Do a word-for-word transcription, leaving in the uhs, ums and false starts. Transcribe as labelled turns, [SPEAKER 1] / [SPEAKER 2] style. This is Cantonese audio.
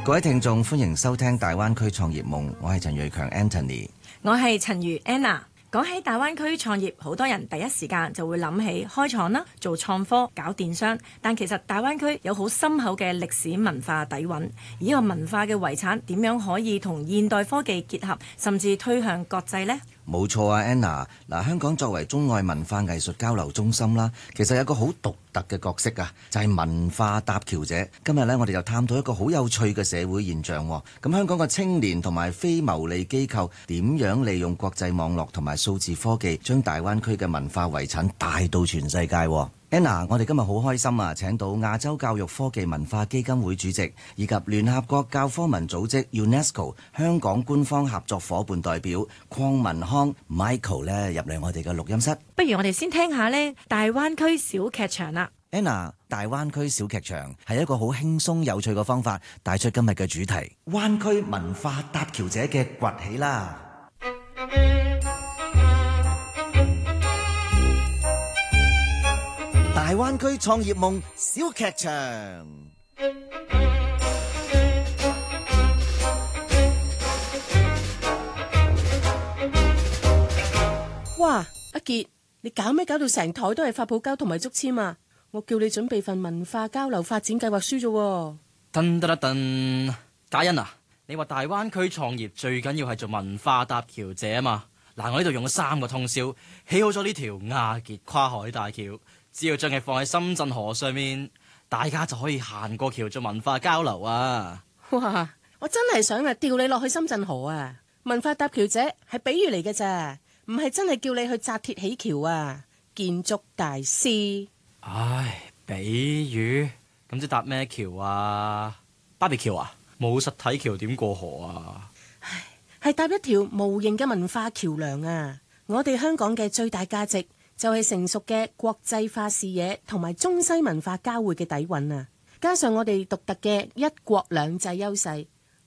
[SPEAKER 1] 各位聽眾，歡迎收聽大灣區創業夢，我係陳瑞強 Anthony，
[SPEAKER 2] 我係陳如 Anna。講起大灣區創業，好多人第一時間就會諗起開廠啦，做創科、搞電商。但其實大灣區有好深厚嘅歷史文化底蘊，而呢個文化嘅遺產點樣可以同現代科技結合，甚至推向國際呢？
[SPEAKER 1] 冇錯啊 Anna， 嗱，香港作為中外文化藝術交流中心啦，其實有個好獨特嘅角色啊，就係文化搭橋者。今日呢，我哋就探討一個好有趣嘅社會現象。咁香港嘅青年同埋非牟利機構點樣利用國際網絡同埋數字科技，將大灣區嘅文化遺產帶到全世界。Anna， 我哋今日好開心啊！請到亞洲教育科技文化基金會主席以及聯合國教科文組織 UNESCO 香港官方合作夥伴代表鄺文康 Michael 咧入嚟我哋嘅錄音室。
[SPEAKER 2] 不如我哋先聽下呢大灣區小劇場啦。
[SPEAKER 1] Anna， 大灣區小劇場係一個好輕鬆有趣嘅方法，帶出今日嘅主題——灣區文化搭橋者嘅崛起啦！大灣區創業夢小劇場。
[SPEAKER 3] 哇！阿傑，你搞咩搞到成台都係發泡膠同埋竹籤啊？我叫你準備份文化交流發展計劃書啫。
[SPEAKER 4] 噔噔噔，嘉欣啊，你話大灣區創業最緊要係做文化搭橋者啊嘛？嗱，我呢度用咗三個通宵起好咗呢條亞傑跨海大橋。只要將佢放喺深圳河上面，大家就可以行過橋做文化交流啊！
[SPEAKER 3] 哇！我真係想啊，調你落去深圳河啊！文化搭橋者係比喻嚟嘅咋，唔係真係叫你去紮鐵起橋啊！建築大師。
[SPEAKER 4] 唉，比喻咁即搭咩橋啊？芭比橋啊？冇實體橋點過河啊？
[SPEAKER 3] 唉，係搭一條無形嘅文化橋樑啊！我哋香港嘅最大價值就係成熟嘅國際化視野同埋中西文化交匯嘅底蘊啊！加上我哋獨特嘅一國兩制優勢，